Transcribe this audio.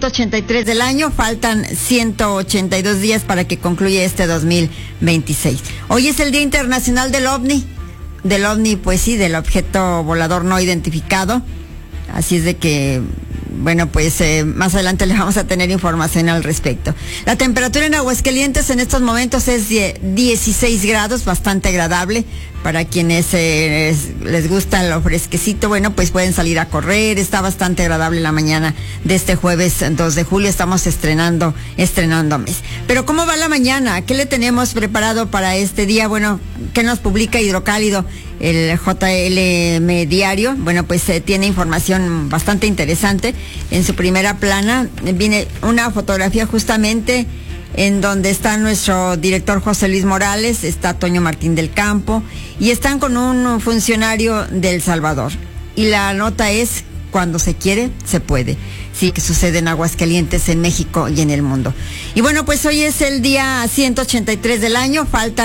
183 del año, faltan 182 días para que concluya este 2026. Hoy es el Día Internacional del OVNI, pues sí, del objeto volador no identificado. Así es de que, bueno, pues más adelante le vamos a tener información al respecto. La temperatura en Aguascalientes en estos momentos es de 16 grados, bastante agradable. Para quienes les gusta lo fresquecito, bueno, pues pueden salir a correr. Está bastante agradable la mañana de este jueves 2 de julio. Estamos estrenando mes. Pero ¿cómo va la mañana? ¿Qué le tenemos preparado para este día? Bueno, ¿qué nos publica Hidrocálido, el JLM Diario? Bueno, pues tiene información bastante interesante. En su primera plana viene una fotografía justamente en donde está nuestro director José Luis Morales, está Toño Martín del Campo, y están con un funcionario de El Salvador. Y la nota es: cuando se quiere, se puede. Sí, que sucede en Aguascalientes, en México y en el mundo. Y bueno, pues hoy es el día 183 del año, falta